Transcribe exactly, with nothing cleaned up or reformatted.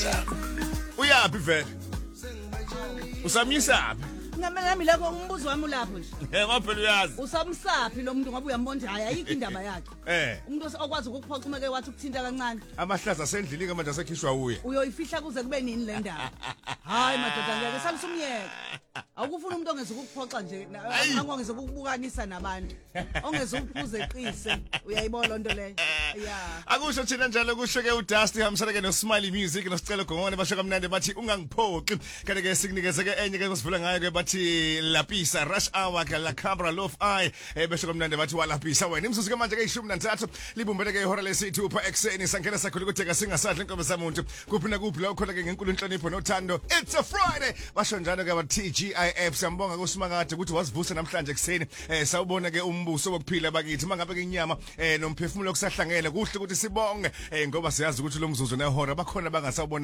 Uyaphi vele? Usamyisaphi? Ngamela nami la umbuzo wami lapho nje. Eh ngaphela uyazi. Usamsaphi lo muntu ngoba uyambona hayi ayikho indaba yakhe. Eh. Umuntu okwazi ukukuphoxa umeke wathi ukuthinta kancane. Amahlaza asendlini manje asekhishwa uye. Uyoyifihla kuze kube nini le ndaba? Hayi madoda ngeke salisumyeka. Awukufuna umuntu ongeza ukuphoxa nje angongeza ukubukanisa nabantu. Ongeza ukuphuza eqise. Uyayibona lonto leyo. Yeah. Akusho thina njalo kusho ke uDusty hamsana ke no Smiley Music nosicelo gongone basho kamnandi bathi ungangiphoxi kanti ke sikunikeze ke enye ke sivula ngayo ke bathi lapisa rush hour ke la camera love eye eh basho kamnandi bathi walapisa wena imzuzu ke manje ke ishumi nantathu libumbele ke ihora lesithupha ekseni sangena sakhulu kutheka singasadla inkobe zamuntu kuphi na kuphi la ukhona ke ngenkulu inhlonipho nothando. It's a Friday basho njalo ke bathi G I F siyambonga kuSimakade ukuthi wasivusa namhlanje ekseni eh sawubona ke umbuso wokuphila bakithi mangabe ke inyama eh nomphefumulo okusahlangene kuhle ukuthi sibonge eh ngoba siyazi ukuthi lo mzuzu nehora bakhona bangasawubona